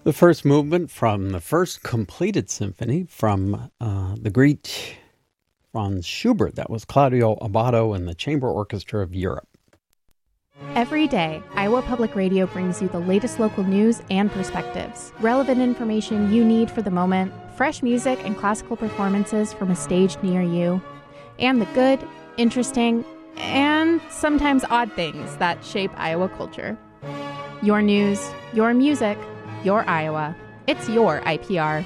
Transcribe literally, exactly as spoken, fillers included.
The first movement from the first completed symphony from uh, the great Franz Schubert. That was Claudio Abbado and the Chamber Orchestra of Europe. Every day, Iowa Public Radio brings you the latest local news and perspectives, relevant information you need for the moment, fresh music and classical performances from a stage near you, and the good, interesting, and sometimes odd things that shape Iowa culture. Your news, your music, your Iowa. It's your I P R.